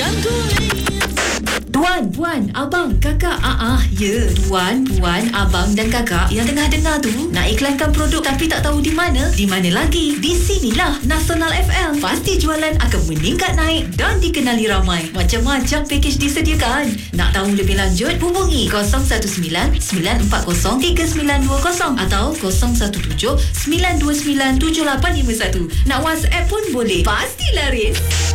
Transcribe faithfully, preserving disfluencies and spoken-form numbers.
Tuan, puan, abang, kakak, ah ah, ya. Tuan, puan, abang dan kakak yang tengah dengar tu nak iklankan produk tapi tak tahu di mana? Di mana lagi? Di sinilah Nasional F M. Pasti jualan akan meningkat naik dan dikenali ramai. Macam-macam pakej disediakan. Nak tahu lebih lanjut? Hubungi kosong satu sembilan sembilan empat kosong tiga sembilan dua kosong atau kosong satu tujuh sembilan dua sembilan tujuh lapan lima satu. Nak WhatsApp pun boleh. Pasti laris.